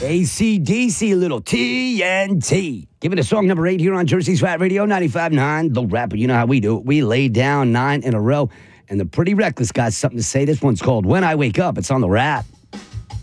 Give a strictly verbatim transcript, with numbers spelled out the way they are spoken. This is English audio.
A C D C, a little T N T. Give it a song number eight here on Jersey's Rap Radio, ninety-five point nine. The Rapper, you know how we do it. We lay down nine in a row. And the Pretty Reckless got something to say. This one's called When I Wake Up. It's on the Rap.